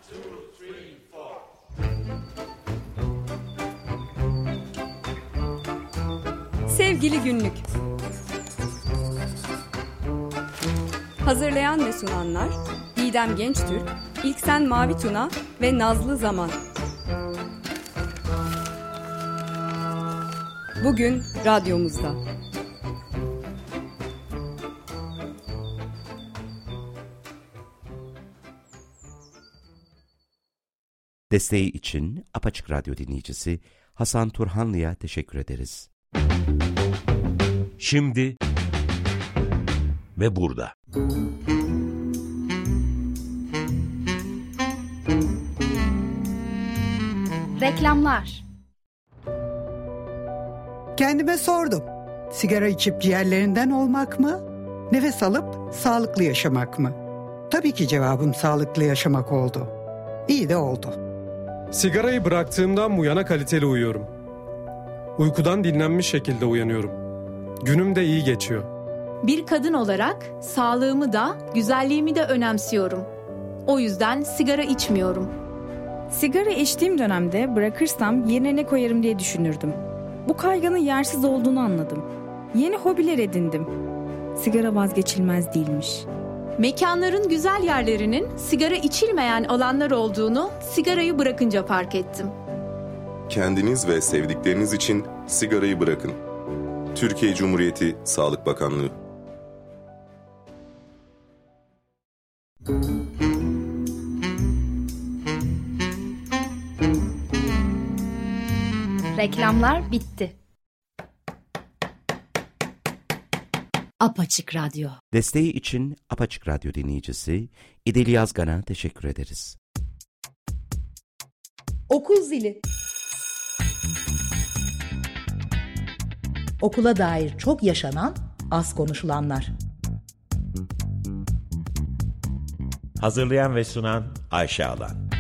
Sevgili Günlük. Hazırlayan ve sunanlar Didem Gençtürk, İlksen Mavituna ve Nazlı Zaman. Bugün radyomuzda. Desteği için Apaçık Radyo dinleyicisi Hasan Turhanlı'ya teşekkür ederiz. Şimdi ve burada. Reklamlar. Kendime sordum. Sigara içip ciğerlerinden olmak mı? Nefes alıp sağlıklı yaşamak mı? Tabii ki cevabım sağlıklı yaşamak oldu. İyi de oldu. Sigarayı bıraktığımdan bu yana kaliteli uyuyorum. Uykudan dinlenmiş şekilde uyanıyorum. Günüm de iyi geçiyor. Bir kadın olarak sağlığımı da, güzelliğimi de önemsiyorum. O yüzden sigara içmiyorum. Sigara içtiğim dönemde bırakırsam yerine ne koyarım diye düşünürdüm. Bu kaygının yersiz olduğunu anladım. Yeni hobiler edindim. Sigara vazgeçilmez değilmiş. Mekanların güzel yerlerinin sigara içilmeyen alanlar olduğunu sigarayı bırakınca fark ettim. Kendiniz ve sevdikleriniz için sigarayı bırakın. Türkiye Cumhuriyeti Sağlık Bakanlığı. Reklamlar bitti. Apaçık Radyo. Desteği için Apaçık Radyo dinleyicisi İdil Yazgan'a teşekkür ederiz. Okul zili. Okula dair çok yaşanan, az konuşulanlar. Hazırlayan ve sunan Ayşe Alan.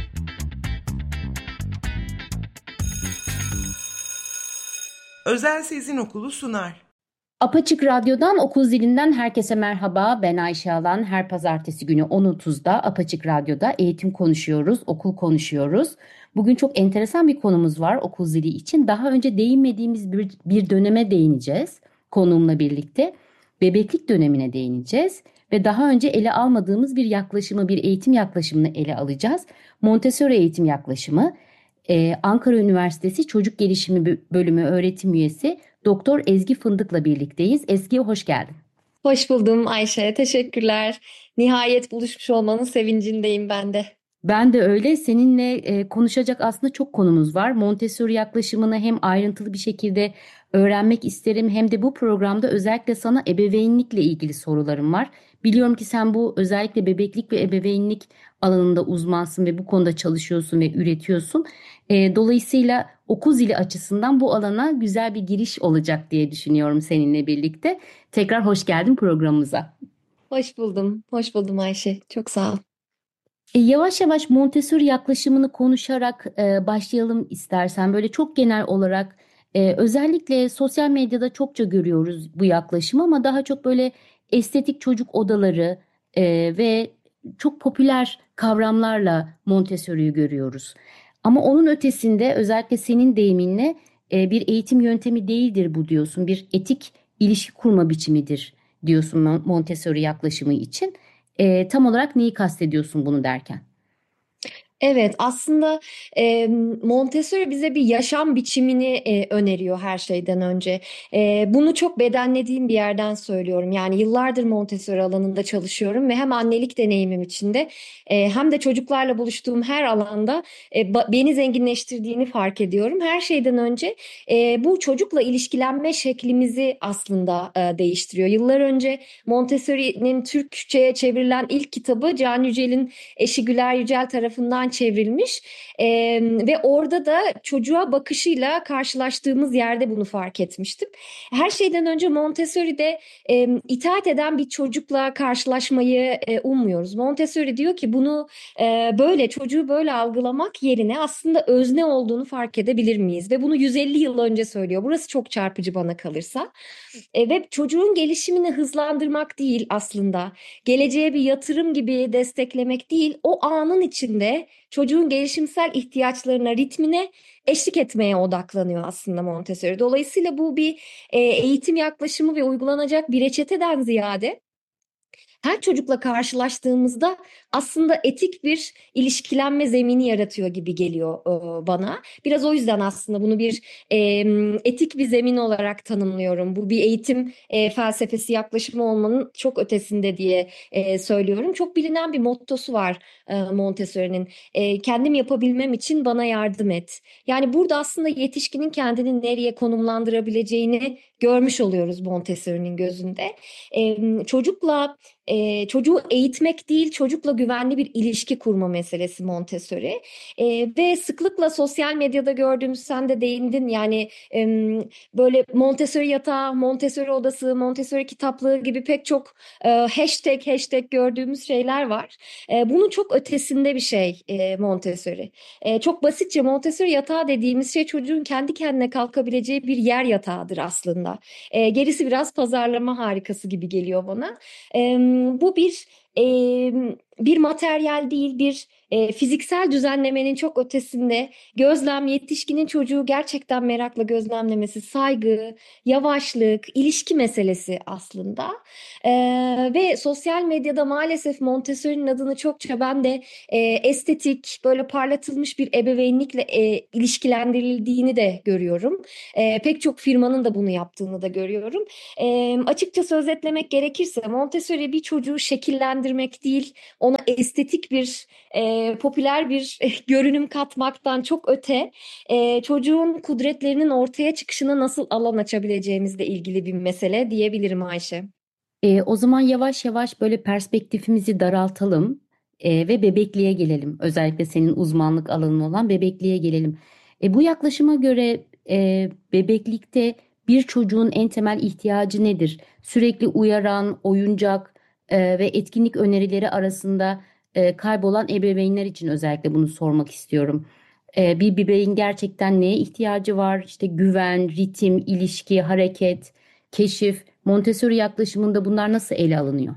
Özel Sezin Okulu sunar. Apaçık Radyo'dan Okul Zilinden herkese merhaba. Ben Ayşe Alan. Her pazartesi günü 10.30'da Apaçık Radyo'da eğitim konuşuyoruz, okul konuşuyoruz. Bugün çok enteresan bir konumuz var okul zili için. Daha önce değinmediğimiz bir döneme değineceğiz konuğumla birlikte. Bebeklik dönemine değineceğiz ve daha önce ele almadığımız bir yaklaşımı, bir eğitim yaklaşımını ele alacağız. Montessori eğitim yaklaşımı. Ankara Üniversitesi Çocuk Gelişimi Bölümü öğretim üyesi Doktor Ezgi Fındık'la birlikteyiz. Ezgi, hoş geldin. Hoş buldum Ayşe, teşekkürler. Nihayet buluşmuş olmanın sevincindeyim ben de. Ben de öyle. Seninle konuşacak aslında çok konumuz var. Montessori yaklaşımını hem ayrıntılı bir şekilde öğrenmek isterim hem de bu programda özellikle sana ebeveynlikle ilgili sorularım var. Biliyorum ki sen bu özellikle bebeklik ve ebeveynlik alanında uzmansın ve bu konuda çalışıyorsun ve üretiyorsun. Dolayısıyla okul zili açısından bu alana güzel bir giriş olacak diye düşünüyorum seninle birlikte. Tekrar hoş geldin programımıza. Hoş buldum. Hoş buldum Ayşe. Çok sağ ol. Yavaş yavaş Montessori yaklaşımını konuşarak başlayalım istersen. Böyle çok genel olarak özellikle sosyal medyada çokça görüyoruz bu yaklaşımı ama daha çok böyle estetik çocuk odaları ve çok popüler kavramlarla Montessori'yi görüyoruz. Ama onun ötesinde özellikle senin deyiminle bir eğitim yöntemi değildir bu diyorsun. Bir etik ilişki kurma biçimidir diyorsun Montessori yaklaşımı için. Tam olarak neyi kastediyorsun bunu derken? Evet, aslında Montessori bize bir yaşam biçimini öneriyor her şeyden önce. Bunu çok bedenlediğim bir yerden söylüyorum. Yani yıllardır Montessori alanında çalışıyorum ve hem annelik deneyimim içinde hem de çocuklarla buluştuğum her alanda beni zenginleştirdiğini fark ediyorum. Her şeyden önce bu çocukla ilişkilenme şeklimizi aslında değiştiriyor. Yıllar önce Montessori'nin Türkçe'ye çevrilen ilk kitabı Can Yücel'in eşi Güler Yücel tarafından çevrilmiş ve orada da çocuğa bakışıyla karşılaştığımız yerde bunu fark etmiştim. Her şeyden önce Montessori'de itaat eden bir çocukla karşılaşmayı ummuyoruz. Montessori diyor ki bunu böyle çocuğu böyle algılamak yerine aslında özne olduğunu fark edebilir miyiz? Ve bunu 150 yıl önce söylüyor. Burası çok çarpıcı bana kalırsa. Ve çocuğun gelişimini hızlandırmak değil aslında. Geleceğe bir yatırım gibi desteklemek değil. O anın içinde çocuğun gelişimsel ihtiyaçlarına, ritmine eşlik etmeye odaklanıyor aslında Montessori. Dolayısıyla bu bir eğitim yaklaşımı ve uygulanacak bir reçeteden ziyade her çocukla karşılaştığımızda aslında etik bir ilişkilenme zemini yaratıyor gibi geliyor bana. Biraz o yüzden aslında bunu bir etik bir zemin olarak tanımlıyorum. Bu bir eğitim felsefesi yaklaşımı olmanın çok ötesinde diye söylüyorum. Çok bilinen bir mottosu var Montessori'nin. Kendim yapabilmem için bana yardım et. Yani burada aslında yetişkinin kendini nereye konumlandırabileceğini görmüş oluyoruz Montessori'nin gözünde. Çocuğu eğitmek değil, çocukla güvenli bir ilişki kurma meselesi Montessori. Ve sıklıkla sosyal medyada gördüğümüz, sen de değindin yani böyle Montessori yatağı, Montessori odası, Montessori kitaplığı gibi pek çok hashtag gördüğümüz şeyler var. Bunun çok ötesinde bir şey Montessori. Çok basitçe Montessori yatağı dediğimiz şey çocuğun kendi kendine kalkabileceği bir yer yatağıdır aslında. Gerisi biraz pazarlama harikası gibi geliyor bana. Bu bir materyal değil, bir fiziksel düzenlemenin çok ötesinde gözlem, yetişkinin çocuğu gerçekten merakla gözlemlemesi, saygı, yavaşlık, ilişki meselesi aslında. Ve sosyal medyada maalesef Montessori'nin adını çokça ben de estetik, böyle parlatılmış bir ebeveynlikle ilişkilendirildiğini de görüyorum. Pek çok firmanın da bunu yaptığını da görüyorum. Açıkçası özetlemek gerekirse Montessori bir çocuğu şekillendirmek değil, ona estetik bir, popüler bir görünüm katmaktan çok öte, çocuğun kudretlerinin ortaya çıkışına nasıl alan açabileceğimizle ilgili bir mesele diyebilirim Ayşe. O zaman yavaş yavaş böyle perspektifimizi daraltalım ve bebekliğe gelelim. Özellikle senin uzmanlık alanın olan bebekliğe gelelim. Bu yaklaşıma göre bebeklikte bir çocuğun en temel ihtiyacı nedir? Sürekli uyaran, oyuncak ve etkinlik önerileri arasında kaybolan ebeveynler için özellikle bunu sormak istiyorum. Bir bebeğin gerçekten neye ihtiyacı var? İşte güven, ritim, ilişki, hareket, keşif. Montessori yaklaşımında bunlar nasıl ele alınıyor?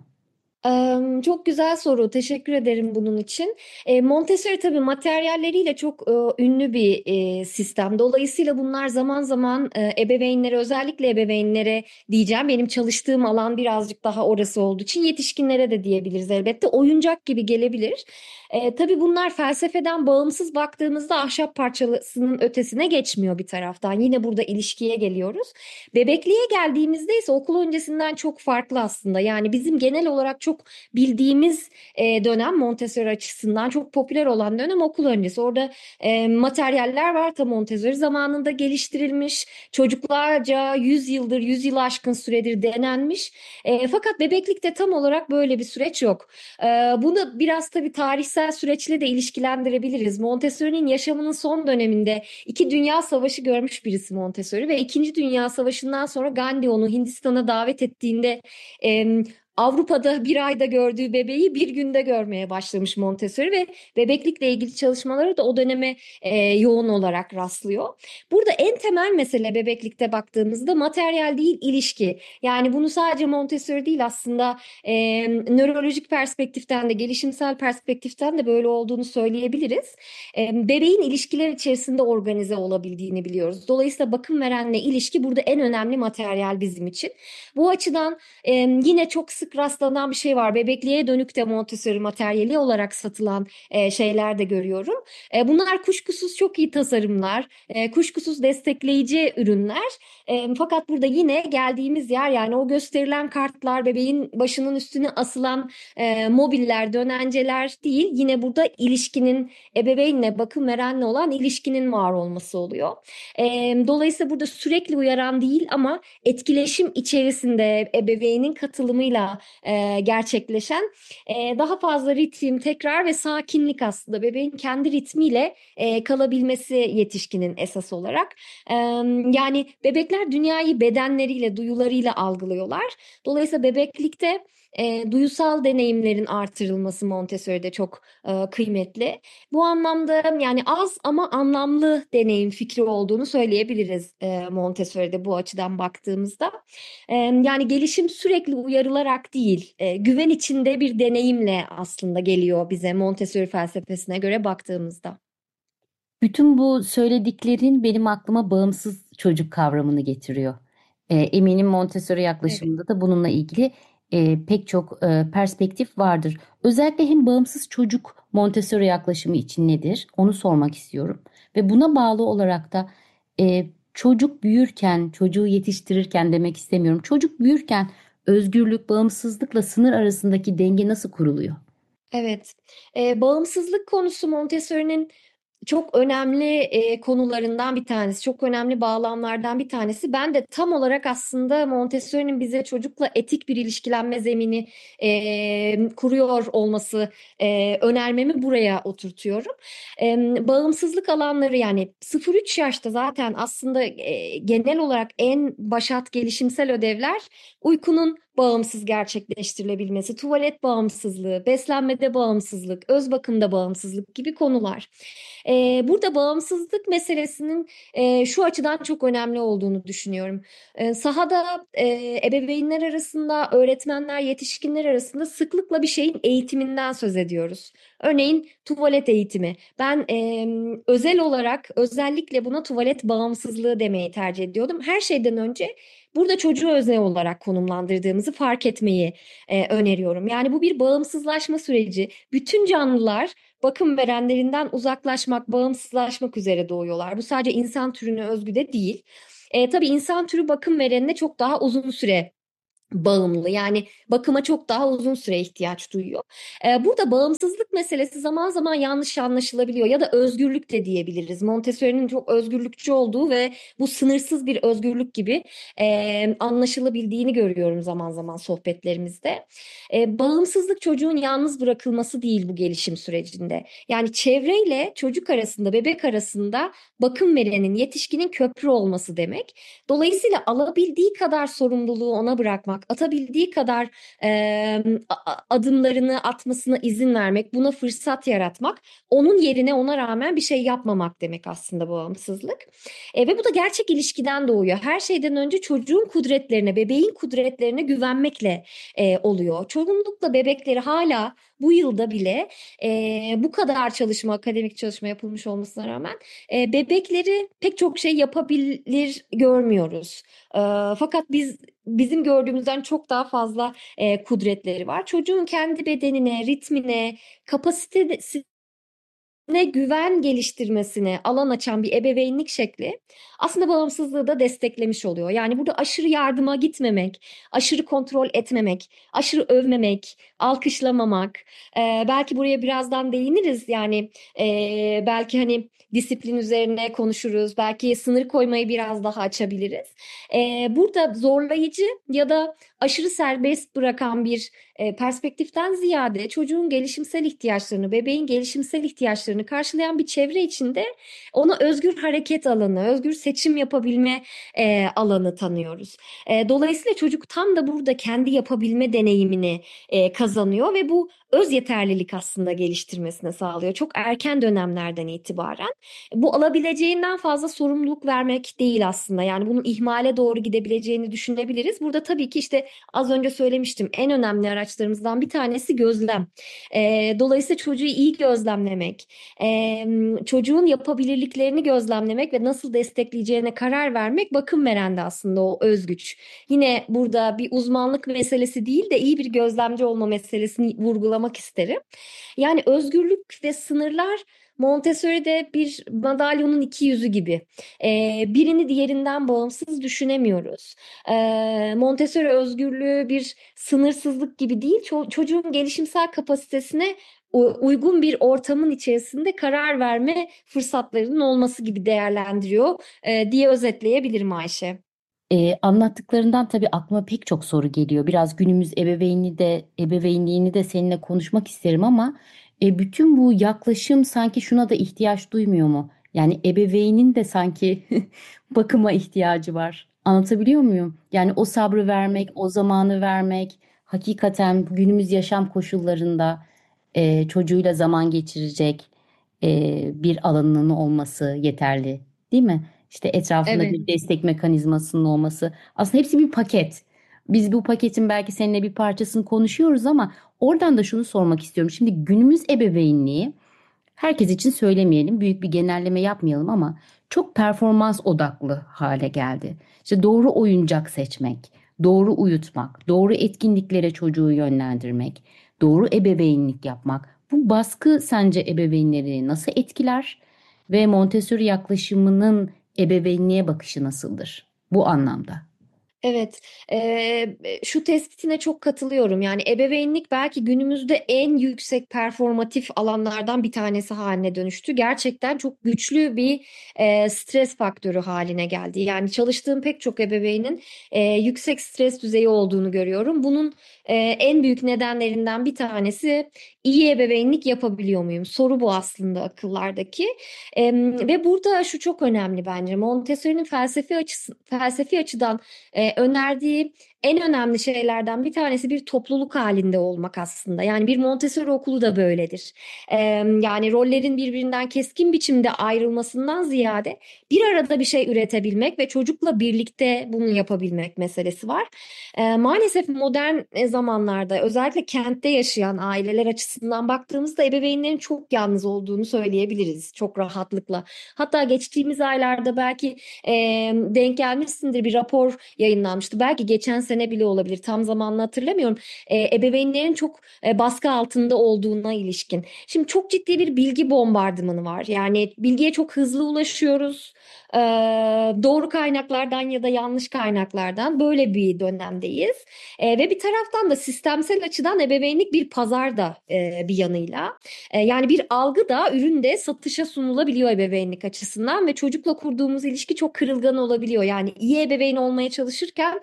Çok güzel soru. Teşekkür ederim bunun için. Montessori tabii materyalleriyle çok ünlü bir sistem. Dolayısıyla bunlar zaman zaman ebeveynlere, özellikle ebeveynlere diyeceğim. Benim çalıştığım alan birazcık daha orası olduğu için yetişkinlere de diyebiliriz elbette. Oyuncak gibi gelebilir. Tabii bunlar felsefeden bağımsız baktığımızda ahşap parçasının ötesine geçmiyor bir taraftan. Yine burada ilişkiye geliyoruz. Bebekliğe geldiğimizde ise okul öncesinden çok farklı aslında. Yani bizim genel olarak çok bildiğimiz dönem Montessori açısından çok popüler olan dönem okul öncesi. Orada materyaller var, tam Montessori zamanında geliştirilmiş. Çocuklarca 100 yıldır, 100 yıl aşkın süredir denenmiş. Fakat bebeklikte tam olarak böyle bir süreç yok. Bunu biraz tabii tarihsel süreçle de ilişkilendirebiliriz. Montessori'nin yaşamının son döneminde 2 Dünya Savaşı görmüş birisi Montessori ve 2. Dünya Savaşı'ndan sonra Gandhi onu Hindistan'a davet ettiğinde Avrupa'da bir ayda gördüğü bebeği bir günde görmeye başlamış Montessori ve bebeklikle ilgili çalışmaları da o döneme yoğun olarak rastlıyor. Burada en temel mesele bebeklikte baktığımızda materyal değil, ilişki. Yani bunu sadece Montessori değil, aslında nörolojik perspektiften de gelişimsel perspektiften de böyle olduğunu söyleyebiliriz. Bebeğin ilişkiler içerisinde organize olabildiğini biliyoruz. Dolayısıyla bakım verenle ilişki burada en önemli materyal bizim için. Bu açıdan yine çok sık rastlanan bir şey var. Bebekliğe dönük de Montessori materyali olarak satılan şeyler de görüyorum. Bunlar kuşkusuz çok iyi tasarımlar, kuşkusuz destekleyici ürünler. Fakat burada yine geldiğimiz yer, yani o gösterilen kartlar, bebeğin başının üstüne asılan mobiller, dönenceler değil. Yine burada ilişkinin, ebeveynle, bakım verenle olan ilişkinin var olması oluyor. Dolayısıyla burada sürekli uyaran değil ama etkileşim içerisinde ebeveynin katılımıyla gerçekleşen daha fazla ritim, tekrar ve sakinlik, aslında bebeğin kendi ritmiyle kalabilmesi yetişkinin esas olarak. Yani bebekler dünyayı bedenleriyle, duyularıyla algılıyorlar. Dolayısıyla bebeklikte Duyusal deneyimlerin artırılması Montessori'de çok kıymetli. Bu anlamda yani az ama anlamlı deneyim fikri olduğunu söyleyebiliriz Montessori'de bu açıdan baktığımızda. Yani gelişim sürekli uyarılarak değil, güven içinde bir deneyimle aslında geliyor bize Montessori felsefesine göre baktığımızda. Bütün bu söylediklerin benim aklıma bağımsız çocuk kavramını getiriyor. Eminim Montessori yaklaşımında da bununla ilgili pek çok perspektif vardır. Özellikle hem bağımsız çocuk Montessori yaklaşımı için nedir? Onu sormak istiyorum. Ve buna bağlı olarak da çocuk büyürken, çocuğu yetiştirirken demek istemiyorum. Çocuk büyürken özgürlük, bağımsızlıkla sınır arasındaki denge nasıl kuruluyor? Evet, bağımsızlık konusu Montessori'nin çok önemli konularından bir tanesi, çok önemli bağlamlardan bir tanesi. Ben de tam olarak aslında Montessori'nin bize çocukla etik bir ilişkilenme zemini kuruyor olması önermemi buraya oturtuyorum. Bağımsızlık alanları yani 0-3 yaşta zaten aslında genel olarak en başat gelişimsel ödevler uykunun bağımsız gerçekleştirilebilmesi, tuvalet bağımsızlığı, beslenmede bağımsızlık, öz bakımda bağımsızlık gibi konular. Burada bağımsızlık meselesinin şu açıdan çok önemli olduğunu düşünüyorum. Sahada ebeveynler arasında, öğretmenler, yetişkinler arasında sıklıkla bir şeyin eğitiminden söz ediyoruz. Örneğin tuvalet eğitimi. Ben özel olarak özellikle buna tuvalet bağımsızlığı demeyi tercih ediyordum. Her şeyden önce burada çocuğu özel olarak konumlandırdığımızı fark etmeyi öneriyorum. Yani bu bir bağımsızlaşma süreci. Bütün canlılar bakım verenlerinden uzaklaşmak, bağımsızlaşmak üzere doğuyorlar. Bu sadece insan türüne özgü de değil. Tabii insan türü bakım verenine çok daha uzun süre bağımlı yani bakıma çok daha uzun süre ihtiyaç duyuyor. Burada bağımsızlık meselesi zaman zaman yanlış anlaşılabiliyor ya da özgürlük de diyebiliriz. Montessori'nin çok özgürlükçü olduğu ve bu sınırsız bir özgürlük gibi anlaşılabildiğini görüyorum zaman zaman sohbetlerimizde. Bağımsızlık çocuğun yalnız bırakılması değil bu gelişim sürecinde. Yani çevreyle çocuk arasında, bebek arasında bakım verenin, yetişkinin köprü olması demek. Dolayısıyla alabildiği kadar sorumluluğu ona bırakmak, atabildiği kadar adımlarını atmasına izin vermek, buna fırsat yaratmak, onun yerine ona rağmen bir şey yapmamak demek aslında bağımsızlık. Ve bu da gerçek ilişkiden doğuyor. Her şeyden önce çocuğun kudretlerine, bebeğin kudretlerine güvenmekle oluyor. Çoğunlukla bebekleri hala bu yılda bile bu kadar çalışma, akademik çalışma yapılmış olmasına rağmen bebekleri pek çok şey yapabilir görmüyoruz. Fakat bizim gördüğümüzden çok daha fazla kudretleri var. Çocuğun kendi bedenine, ritmine, kapasitesine güven geliştirmesine alan açan bir ebeveynlik şekli aslında bağımsızlığı da desteklemiş oluyor. Yani burada aşırı yardıma gitmemek, aşırı kontrol etmemek, aşırı övmemek, alkışlamamak, belki buraya birazdan değiniriz. Yani belki hani disiplin üzerine konuşuruz, belki sınır koymayı biraz daha açabiliriz. Burada zorlayıcı ya da aşırı serbest bırakan bir perspektiften ziyade çocuğun gelişimsel ihtiyaçlarını, bebeğin gelişimsel ihtiyaçlarını karşılayan bir çevre içinde ona özgür hareket alanı, özgür seçim yapabilme alanı tanıyoruz. Dolayısıyla çocuk tam da burada kendi yapabilme deneyimini kazanıyor ve bu öz yeterlilik aslında geliştirmesine sağlıyor. Çok erken dönemlerden itibaren. Bu alabileceğinden fazla sorumluluk vermek değil aslında. Yani bunun ihmale doğru gidebileceğini düşünebiliriz. Burada tabii ki işte az önce söylemiştim en önemli araçlarımızdan bir tanesi gözlem. Dolayısıyla çocuğu iyi gözlemlemek, çocuğun yapabilirliklerini gözlemlemek ve nasıl destekleyeceğine karar vermek bakım verende aslında o özgüç. Yine burada bir uzmanlık meselesi değil de iyi bir gözlemci olma meselesini vurgulamak isterim. Yani özgürlük ve sınırlar Montessori'de bir madalyonun iki yüzü gibi. Birini diğerinden bağımsız düşünemiyoruz. Montessori özgürlüğü bir sınırsızlık gibi değil, çocuğun gelişimsel kapasitesine uygun bir ortamın içerisinde karar verme fırsatlarının olması gibi değerlendiriyor diye özetleyebilirim Ayşe. Anlattıklarından tabii aklıma pek çok soru geliyor. Biraz günümüz ebeveynliğini de seninle konuşmak isterim ama bütün bu yaklaşım sanki şuna da ihtiyaç duymuyor mu? Yani ebeveynin de sanki bakıma ihtiyacı var. Anlatabiliyor muyum? Yani o sabrı vermek, o zamanı vermek, hakikaten günümüz yaşam koşullarında çocuğuyla zaman geçirecek bir alanının olması yeterli, değil mi? İşte etrafında Evet. bir destek mekanizmasının olması. Aslında hepsi bir paket. Biz bu paketin belki seninle bir parçasını konuşuyoruz ama oradan da şunu sormak istiyorum. Şimdi günümüz ebeveynliği, herkes için söylemeyelim, büyük bir genelleme yapmayalım ama çok performans odaklı hale geldi. İşte doğru oyuncak seçmek, doğru uyutmak, doğru etkinliklere çocuğu yönlendirmek, doğru ebeveynlik yapmak. Bu baskı sence ebeveynleri nasıl etkiler ve Montessori yaklaşımının ebeveynliğe bakışı nasıldır bu anlamda? Evet, şu tespitine çok katılıyorum. Yani ebeveynlik belki günümüzde en yüksek performatif alanlardan bir tanesi haline dönüştü. Gerçekten çok güçlü bir stres faktörü haline geldi. Yani çalıştığım pek çok ebeveynin yüksek stres düzeyi olduğunu görüyorum. Bunun en büyük nedenlerinden bir tanesi iyi ebeveynlik yapabiliyor muyum? Soru bu aslında akıllardaki. Ve burada şu çok önemli bence. Montessori'nin felsefi açıdan önerdiği en önemli şeylerden bir tanesi bir topluluk halinde olmak aslında. Yani bir Montessori okulu da böyledir. Yani rollerin birbirinden keskin biçimde ayrılmasından ziyade bir arada bir şey üretebilmek ve çocukla birlikte bunu yapabilmek meselesi var. Maalesef modern zamanlarda özellikle kentte yaşayan aileler açısından baktığımızda ebeveynlerin çok yalnız olduğunu söyleyebiliriz çok rahatlıkla. Hatta geçtiğimiz aylarda belki denk gelmişsindir, bir rapor yayınlanmıştı. Belki geçen sene bile olabilir. Tam zamanını hatırlamıyorum. Ebeveynlerin çok baskı altında olduğuna ilişkin. Şimdi çok ciddi bir bilgi bombardımanı var. Yani bilgiye çok hızlı ulaşıyoruz. Doğru kaynaklardan ya da yanlış kaynaklardan böyle bir dönemdeyiz. Ve bir taraftan da sistemsel açıdan ebeveynlik bir pazar da bir yanıyla. Yani bir algı da ürün de satışa sunulabiliyor ebeveynlik açısından ve çocukla kurduğumuz ilişki çok kırılgan olabiliyor. Yani iyi ebeveyn olmaya çalışırken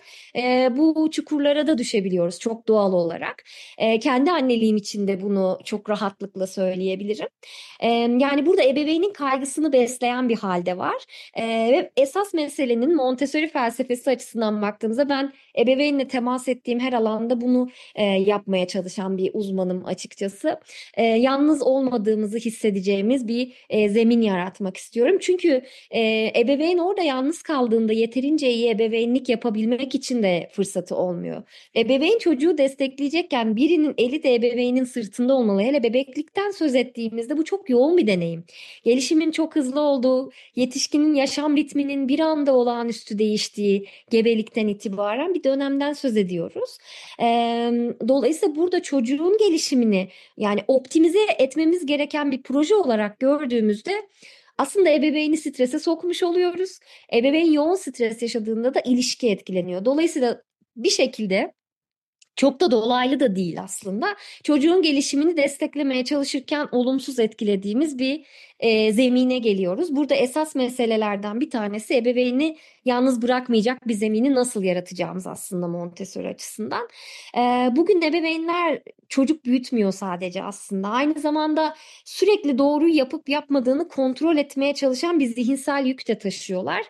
bu çukurlara da düşebiliyoruz çok doğal olarak. Kendi anneliğim için de bunu çok rahatlıkla söyleyebilirim. Yani burada ebeveynin kaygısını besleyen bir halde var. Ve esas meselenin Montessori felsefesi açısından baktığımızda ben ebeveynle temas ettiğim her alanda bunu yapmaya çalışan bir uzmanım açıkçası. Yalnız olmadığımızı hissedeceğimiz bir zemin yaratmak istiyorum. Çünkü ebeveyn orada yalnız kaldığında yeterince iyi ebeveynlik yapabilmek için de fırsatı olmuyor. Ebeveyn çocuğu destekleyecekken birinin eli de ebeveynin sırtında olmalı. Hele bebeklikten söz ettiğimizde bu çok yoğun bir deneyim. Gelişimin çok hızlı olduğu, yetişkinin yaşam ritminin bir anda olağanüstü değiştiği gebelikten itibaren bir dönemden söz ediyoruz. Dolayısıyla burada çocuğun gelişimini yani optimize etmemiz gereken bir proje olarak gördüğümüzde aslında ebeveyni strese sokmuş oluyoruz. Ebeveyn yoğun stres yaşadığında da ilişki etkileniyor. Dolayısıyla bir şekilde çok da dolaylı da değil aslında. Çocuğun gelişimini desteklemeye çalışırken olumsuz etkilediğimiz bir zemine geliyoruz. Burada esas meselelerden bir tanesi ebeveyni yalnız bırakmayacak bir zemini nasıl yaratacağımız aslında Montessori açısından. Bugün ebeveynler çocuk büyütmüyor sadece aslında. Aynı zamanda sürekli doğruyu yapıp yapmadığını kontrol etmeye çalışan bir zihinsel yük de taşıyorlar.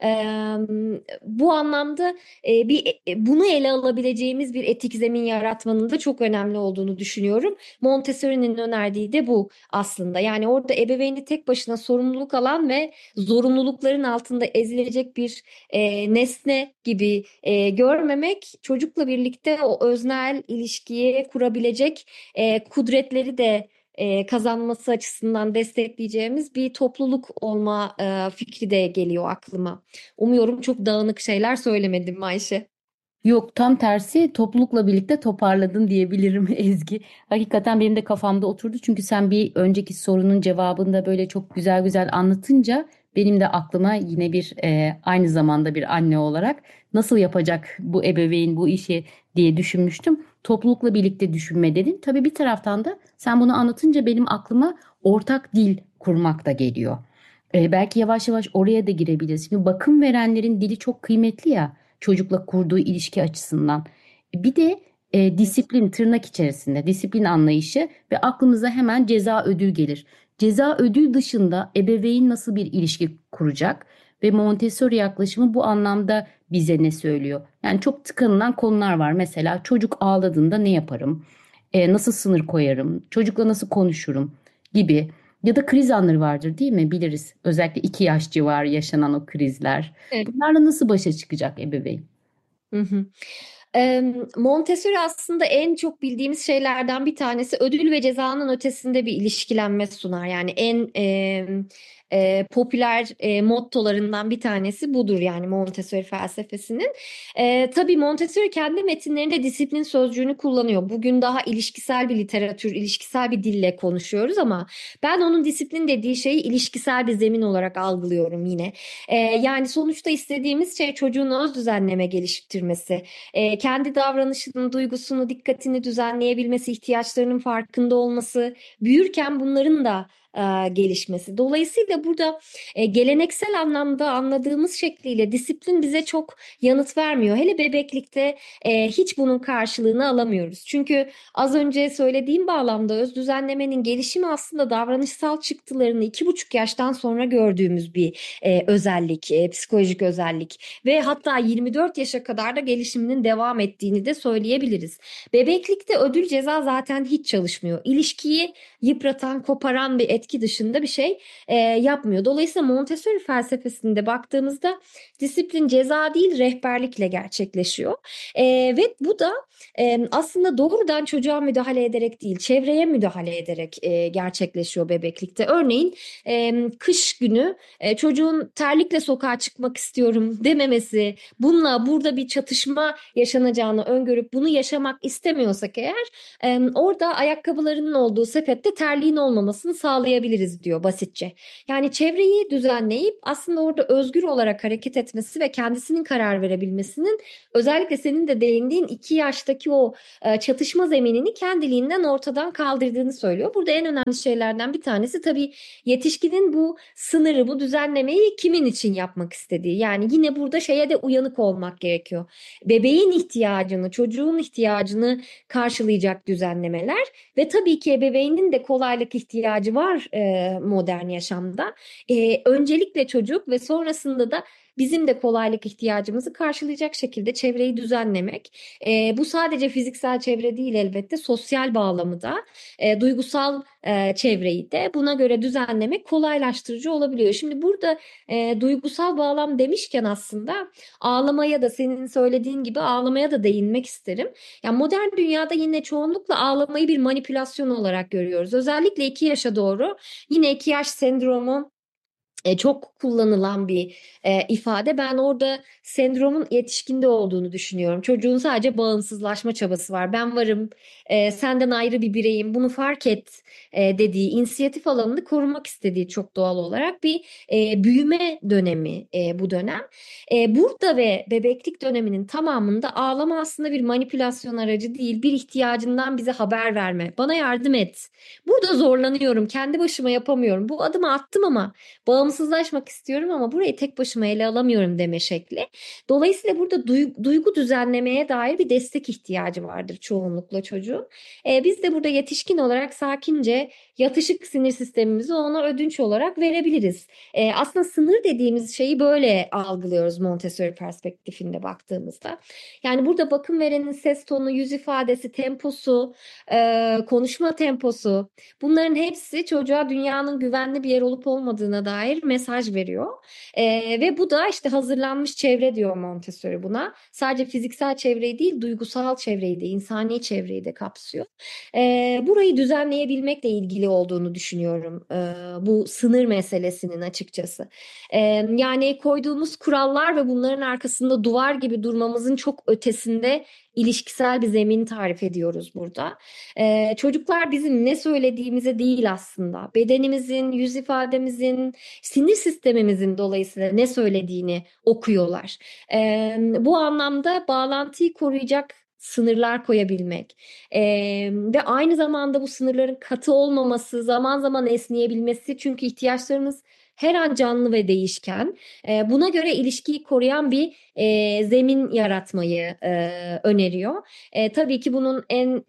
Bu anlamda bunu ele alabileceğimiz bir etik zemin yaratmanın da çok önemli olduğunu düşünüyorum. Montessori'nin önerdiği de bu aslında. Yani orada ebeveyni tek başına sorumluluk alan ve zorunlulukların altında ezilecek bir nesne gibi görmemek, çocukla birlikte o öznel ilişkiyi kurabilecek kudretleri de kazanması açısından destekleyeceğimiz bir topluluk olma fikri de geliyor aklıma. Umuyorum çok dağınık şeyler söylemedim Ayşe. Yok, tam tersi, toplulukla birlikte toparladın diyebilirim Ezgi. Hakikaten benim de kafamda oturdu çünkü sen bir önceki sorunun cevabını da böyle çok güzel güzel anlatınca benim de aklıma yine bir aynı zamanda bir anne olarak nasıl yapacak bu ebeveyn bu işi diye düşünmüştüm. Toplulukla birlikte düşünme dedin. Tabii bir taraftan da sen bunu anlatınca benim aklıma ortak dil kurmak da geliyor. Belki yavaş yavaş oraya da girebiliriz. Şimdi bakım verenlerin dili çok kıymetli ya, çocukla kurduğu ilişki açısından. Bir de disiplin, tırnak içerisinde disiplin anlayışı ve aklımıza hemen ceza ödül gelir. Ceza ödül dışında ebeveyn nasıl bir ilişki kuracak ve Montessori yaklaşımı bu anlamda bize ne söylüyor? Yani çok tıkanılan konular var. Mesela çocuk ağladığında ne yaparım? Nasıl sınır koyarım? Çocukla nasıl konuşurum? Gibi. Ya da kriz anları vardır değil mi? Biliriz. Özellikle 2 yaş civarı yaşanan o krizler. Evet. Bunlarla nasıl başa çıkacak ebeveyn? Hı hı. Montessori aslında en çok bildiğimiz şeylerden bir tanesi ödül ve cezanın ötesinde bir ilişkilenme sunar. Yani en popüler mottolarından bir tanesi budur yani Montessori felsefesinin. Tabii Montessori kendi metinlerinde disiplin sözcüğünü kullanıyor. Bugün daha ilişkisel bir literatür, ilişkisel bir dille konuşuyoruz ama ben onun disiplin dediği şeyi ilişkisel bir zemin olarak algılıyorum yine. Yani sonuçta istediğimiz şey çocuğun öz düzenleme geliştirmesi, kendi davranışını, duygusunu, dikkatini düzenleyebilmesi, ihtiyaçlarının farkında olması, büyürken bunların da gelişmesi. Dolayısıyla burada geleneksel anlamda anladığımız şekliyle disiplin bize çok yanıt vermiyor. Hele bebeklikte hiç bunun karşılığını alamıyoruz. Çünkü az önce söylediğim bağlamda öz düzenlemenin gelişimi aslında davranışsal çıktılarını 2,5 yaştan sonra gördüğümüz bir özellik, psikolojik özellik ve hatta 24 yaşa kadar da gelişiminin devam ettiğini de söyleyebiliriz. Bebeklikte ödül ceza zaten hiç çalışmıyor. İlişkiyi yıpratan, koparan bir etki dışında bir şey yapmıyor. Dolayısıyla Montessori felsefesinde baktığımızda disiplin ceza değil rehberlikle gerçekleşiyor. Ve bu da aslında doğrudan çocuğa müdahale ederek değil, çevreye müdahale ederek gerçekleşiyor bebeklikte. Örneğin kış günü çocuğun terlikle sokağa çıkmak istiyorum dememesi, bununla burada bir çatışma yaşanacağını öngörüp bunu yaşamak istemiyorsak eğer orada ayakkabılarının olduğu sepette terliğin olmamasını sağlayabiliriz diyor basitçe. Yani çevreyi düzenleyip aslında orada özgür olarak hareket etmesi ve kendisinin karar verebilmesinin özellikle senin de değindiğin 2 yaştaki o çatışma zeminini kendiliğinden ortadan kaldırdığını söylüyor. Burada en önemli şeylerden bir tanesi tabii yetişkinin bu sınırı, bu düzenlemeyi kimin için yapmak istediği. Yani yine burada şeye de uyanık olmak gerekiyor. Bebeğin ihtiyacını, çocuğun ihtiyacını karşılayacak düzenlemeler ve tabii ki ebeveynin de kolaylık ihtiyacı var modern yaşamda. Öncelikle çocuk ve sonrasında da bizim de kolaylık ihtiyacımızı karşılayacak şekilde çevreyi düzenlemek. Bu sadece fiziksel çevre değil elbette, sosyal bağlamı da, duygusal çevreyi de buna göre düzenlemek kolaylaştırıcı olabiliyor. Şimdi burada duygusal bağlam demişken aslında ağlamaya da senin söylediğin gibi ağlamaya da değinmek isterim. Yani modern dünyada yine çoğunlukla ağlamayı bir manipülasyon olarak görüyoruz. Özellikle 2 yaşa doğru yine 2 yaş sendromu çok kullanılan bir ifade. Ben orada sendromun yetişkinde olduğunu düşünüyorum. Çocuğun sadece bağımsızlaşma çabası var. Ben varım, senden ayrı bir bireyim, bunu fark et dediği, inisiyatif alanını korumak istediği çok doğal olarak bir büyüme dönemi bu dönem. Burada ve bebeklik döneminin tamamında ağlama aslında bir manipülasyon aracı değil, bir ihtiyacından bize haber verme. Bana yardım et. Burada zorlanıyorum, kendi başıma yapamıyorum. Bu adımı attım ama bağımsızlaşmak istiyorum ama burayı tek başıma ele alamıyorum deme şekli. Dolayısıyla burada duygu düzenlemeye dair bir destek ihtiyacı vardır çoğunlukla çocuğun. Biz de burada yetişkin olarak sakince yatışık sinir sistemimizi ona ödünç olarak verebiliriz. Aslında sınır dediğimiz şeyi böyle algılıyoruz Montessori perspektifinde baktığımızda. Yani burada bakım verenin ses tonu, yüz ifadesi, temposu, konuşma temposu, bunların hepsi çocuğa dünyanın güvenli bir yer olup olmadığına dair mesaj veriyor. Ve bu da işte hazırlanmış çevre diyor Montessori buna. Sadece fiziksel çevreyi değil, duygusal çevreyi de, insani çevreyi de kapsıyor. Burayı düzenleyebilmekle ilgili olduğunu düşünüyorum bu sınır meselesinin açıkçası. Yani koyduğumuz kurallar ve bunların arkasında duvar gibi durmamızın çok ötesinde ilişkisel bir zemin tarif ediyoruz burada. Çocuklar bizim ne söylediğimize değil aslında, bedenimizin, yüz ifademizin, sinir sistemimizin dolayısıyla ne söylediğini okuyorlar. Bu anlamda bağlantıyı koruyacak sınırlar koyabilmek ve aynı zamanda bu sınırların katı olmaması, zaman zaman esneyebilmesi, çünkü ihtiyaçlarımız her an canlı ve değişken. Buna göre ilişkiyi koruyan bir zemin yaratmayı öneriyor. Tabii ki bunun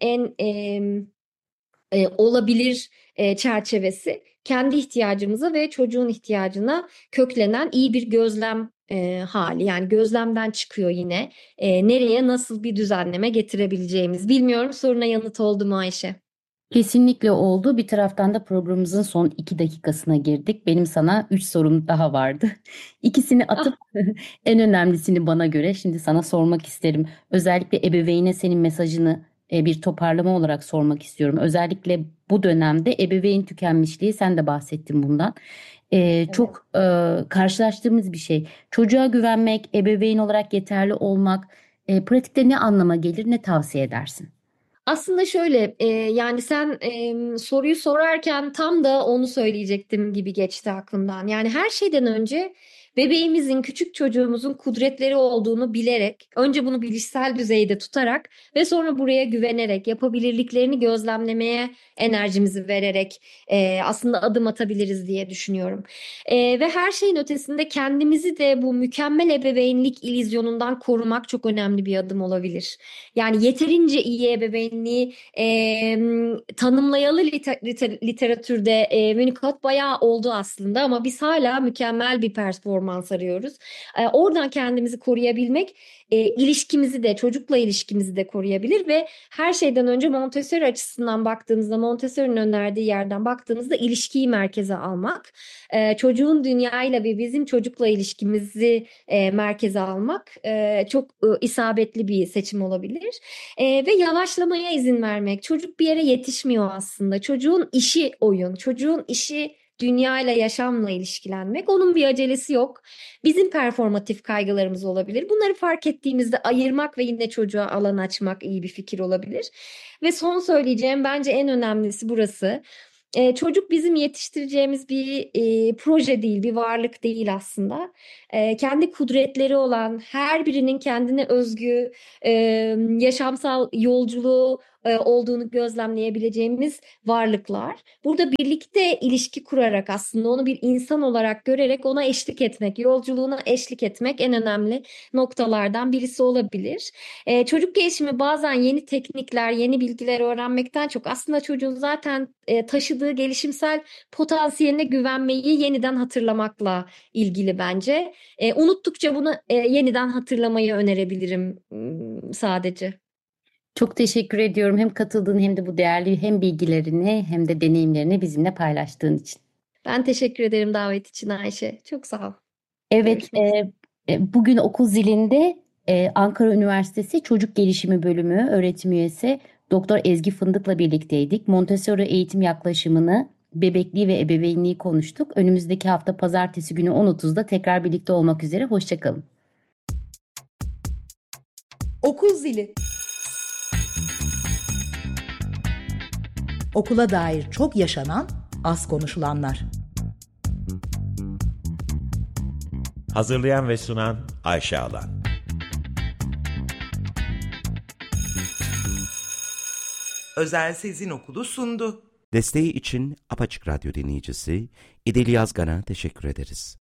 en olabilir çerçevesi kendi ihtiyacımıza ve çocuğun ihtiyacına köklenen iyi bir gözlem hali. Yani gözlemden çıkıyor yine. Nereye nasıl bir düzenleme getirebileceğimiz. Bilmiyorum, soruna yanıt oldu mu Ayşe? Kesinlikle oldu. Bir taraftan da programımızın son 2 dakikasına girdik. Benim sana 3 sorum daha vardı. İkisini atıp en önemlisini bana göre şimdi sana sormak isterim. Özellikle ebeveyne senin mesajını bir toparlama olarak sormak istiyorum. Özellikle bu dönemde ebeveyn tükenmişliği, sen de bahsettin bundan. Çok karşılaştığımız bir şey. Çocuğa güvenmek, ebeveyn olarak yeterli olmak, pratikte ne anlama gelir, ne tavsiye edersin? Aslında şöyle, yani sen soruyu sorarken tam da onu söyleyecektim gibi geçti aklımdan. Yani her şeyden önce bebeğimizin, küçük çocuğumuzun kudretleri olduğunu bilerek, önce bunu bilişsel düzeyde tutarak ve sonra buraya güvenerek, yapabilirliklerini gözlemlemeye enerjimizi vererek aslında adım atabiliriz diye düşünüyorum. Ve her şeyin ötesinde kendimizi de bu mükemmel ebeveynlik illüzyonundan korumak çok önemli bir adım olabilir. Yani yeterince iyi ebeveynliği tanımlayalı literatürde Winnicott bayağı oldu aslında, ama biz hala mükemmel bir performans arıyoruz. Oradan kendimizi koruyabilmek ilişkimizi de, çocukla ilişkimizi de koruyabilir ve her şeyden önce Montessori açısından baktığımızda, Montessori'nin önerdiği yerden baktığımızda ilişkiyi merkeze almak, çocuğun dünyayla ve bizim çocukla ilişkimizi merkeze almak çok isabetli bir seçim olabilir. Ve yavaşlamaya izin vermek. Çocuk bir yere yetişmiyor aslında. Çocuğun işi oyun, çocuğun işi dünyayla, yaşamla ilişkilenmek. Onun bir acelesi yok. Bizim performatif kaygılarımız olabilir. Bunları fark ettiğimizde ayırmak ve yine çocuğa alan açmak iyi bir fikir olabilir. Ve son söyleyeceğim, bence en önemlisi burası. Çocuk bizim yetiştireceğimiz bir proje değil, bir varlık değil aslında. Kendi kudretleri olan, her birinin kendine özgü yaşamsal yolculuğu olduğunu gözlemleyebileceğimiz varlıklar. Burada birlikte ilişki kurarak, aslında onu bir insan olarak görerek ona eşlik etmek, yolculuğuna eşlik etmek en önemli noktalardan birisi olabilir. Çocuk gelişimi bazen yeni teknikler, yeni bilgiler öğrenmekten çok aslında çocuğun zaten taşıdığı gelişimsel potansiyeline güvenmeyi yeniden hatırlamakla ilgili bence. Unuttukça bunu yeniden hatırlamayı önerebilirim sadece. Çok teşekkür ediyorum hem katıldığın hem de bu değerli hem bilgilerini hem de deneyimlerini bizimle paylaştığın için. Ben teşekkür ederim davet için Ayşe. Çok sağ ol. Evet, bugün okul zilinde Ankara Üniversitesi Çocuk Gelişimi Bölümü öğretim üyesi Doktor Ezgi Fındık'la birlikteydik. Montessori eğitim yaklaşımını, bebekliği ve ebeveynliği konuştuk. Önümüzdeki hafta pazartesi günü 10.30'da tekrar birlikte olmak üzere. Hoşçakalın. Okul zili. Okula dair çok yaşanan, az konuşulanlar. Hazırlayan ve sunan Ayşe Alan. Özel Sezin Okulu sundu. Desteği için Apaçık Radyo dinleyicisi İdil Yazgan'a teşekkür ederiz.